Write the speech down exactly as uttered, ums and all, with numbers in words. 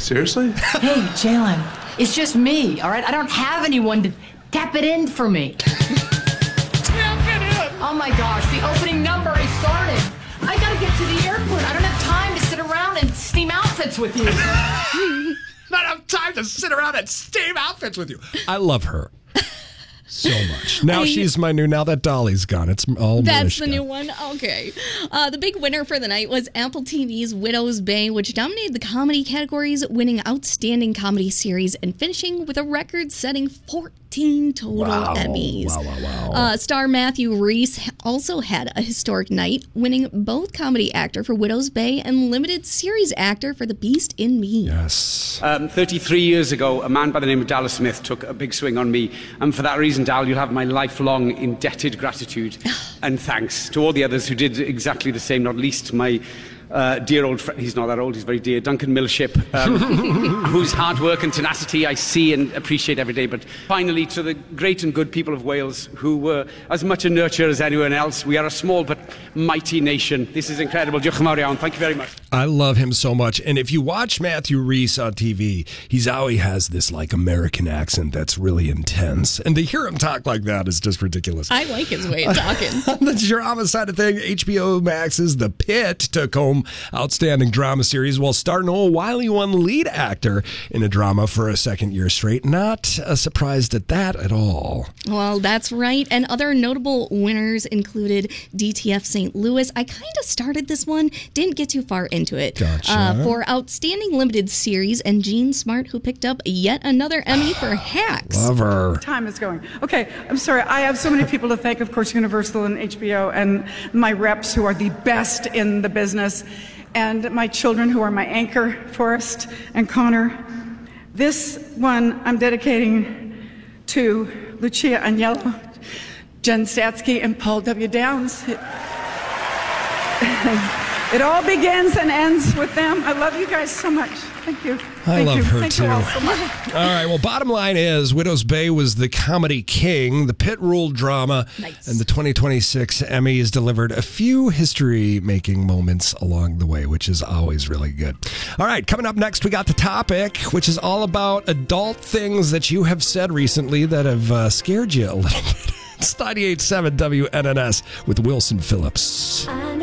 Seriously? Hey, Jalen, it's just me, all right? I don't have anyone to tap it in for me. Tap it in! Oh my gosh, the opening number is starting. I gotta get to the airport. I don't have time to sit around and steam outfits with you. Not enough time to sit around and steam outfits with you. I love her so much. Now I, she's my new, now that Dolly's gone, it's all That's Mariska. the new one? Okay. Uh, the big winner for the night was Apple T V's Widow's Bay, which dominated the comedy categories, winning Outstanding Comedy Series and finishing with a record-setting fourteen total Wow. Emmys. Wow, wow, wow. Uh, star Matthew Rhys also had a historic night, winning both comedy actor for Widow's Bay and limited series actor for The Beast in Me. Yes. Um, thirty-three years ago, a man by the name of Dallas Smith took a big swing on me. And for that reason, Dal, you'll have my lifelong indebted gratitude and thanks to all the others who did exactly the same, not least my uh, dear old friend, he's not that old, he's very dear, Duncan Millship, um, whose hard work and tenacity I see and appreciate every day. But finally, to the great and good people of Wales, who were as much a nurture as anyone else. We are a small but mighty nation. This is incredible. Diolch yn fawr iawn. Thank you very much. I love him so much. And if you watch Matthew Rhys on T V, he's always has this like American accent that's really intense. And to hear him talk like that is just ridiculous. I like his way of talking. On the drama side of thing, H B O Max's The Pit took home Outstanding Drama Series, while star Noah Wiley won Lead Actor in a Drama for a second year straight. Not uh, surprised at that at all. Well, that's right. And other notable winners included D T F Saint Louis. I kind of started this one, didn't get too far into it. Gotcha. Uh, for Outstanding Limited Series, and Jean Smart, who picked up yet another Emmy for Hacks. Love her. Time is going. Okay, I'm sorry. I have so many people to thank, of course, Universal and H B O, and my reps who are the best in the business, and my children who are my anchor, Forrest and Connor. This one I'm dedicating to Lucia Agnello, Jen Statsky, and Paul W. Downs. It, it all begins and ends with them. I love you guys so much. Thank you. I Thank love you. her Thank too. You all so much. All right, well, bottom line is Widow's Bay was the comedy king. The Pit ruled drama. Nice. And the twenty twenty-six Emmys delivered a few history-making moments along the way, which is always really good. All right, coming up next, we got The Topic, which is all about adult things that you have said recently that have uh, scared you a little bit. It's ninety-eight point seven W N N S with Wilson Phillips. I